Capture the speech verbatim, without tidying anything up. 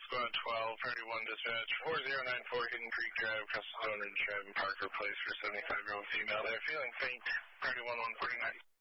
Squad twelve, priority one dispatch, four zero nine four Hidden Creek Drive, Crystal Zone, and Sheridan Parker Place for seventy-five-year-old female there. Feeling faint, priority one one forty-nine.